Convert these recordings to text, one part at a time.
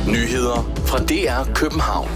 Nyheder fra DR København.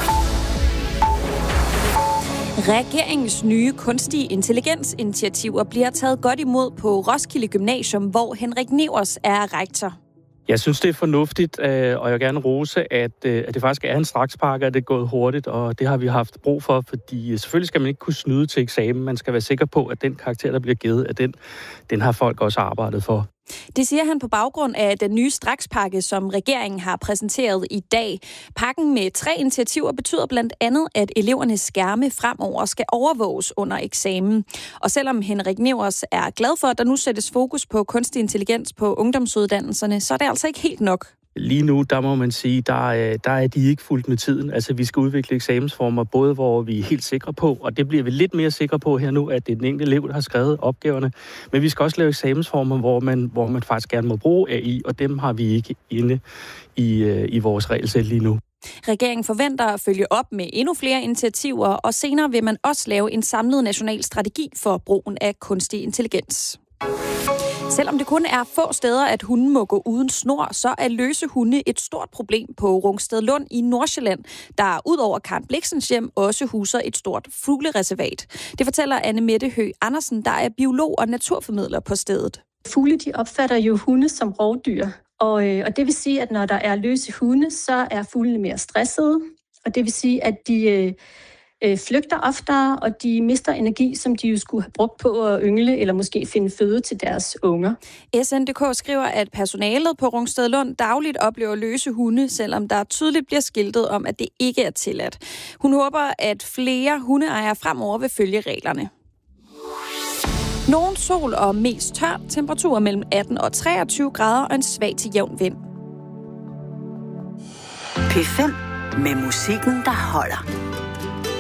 Regeringens nye kunstige intelligensinitiativer bliver taget godt imod på Roskilde Gymnasium, hvor Henrik Nevers er rektor. Jeg synes, det er fornuftigt, og jeg vil gerne rose, at det faktisk er en strakspakke, at det er gået hurtigt, og det har vi haft brug for, fordi selvfølgelig skal man ikke kunne snyde til eksamen. Man skal være sikker på, at den karakter, der bliver givet, at den har folk også arbejdet for. Det siger han på baggrund af den nye strakspakke, som regeringen har præsenteret i dag. Pakken med 3 initiativer betyder blandt andet, at elevernes skærme fremover skal overvåges under eksamen. Og selvom Henrik Nevers er glad for, at der nu sættes fokus på kunstig intelligens på ungdomsuddannelserne, så er det altså ikke helt nok. Lige nu, der må man sige, der er de ikke fuldt med tiden. Altså, vi skal udvikle eksamensformer, både hvor vi er helt sikre på, og det bliver vi lidt mere sikre på her nu, at det er den enkelte elev, der har skrevet opgaverne. Men vi skal også lave eksamensformer, hvor man faktisk gerne må bruge AI, og dem har vi ikke inde i vores regelsæt lige nu. Regeringen forventer at følge op med endnu flere initiativer, og senere vil man også lave en samlet national strategi for brugen af kunstig intelligens. Selvom det kun er få steder, at hunden må gå uden snor, så er løse hunde et stort problem på Rungstedlund i Nordsjælland, der ud over Karen Bliksens hjem også huser et stort fuglereservat. Det fortæller Anne Mette Høgh Andersen, der er biolog og naturformidler på stedet. Fugle, de opfatter jo hunde som rovdyr, og det vil sige, at når der er løse hunde, så er fuglene mere stressede, og det vil sige, at de flygter oftere, og de mister energi, som de jo skulle have brugt på at yngle, eller måske finde føde til deres unger. SNDK skriver, at personalet på Rungstedlund dagligt oplever løse hunde, selvom der tydeligt bliver skiltet om, at det ikke er tilladt. Hun håber, at flere hundeejere fremover vil følge reglerne. Nogen sol og mest tør, temperaturer mellem 18 og 23 grader og en svag til jævn vind. P5 med musikken, der holder.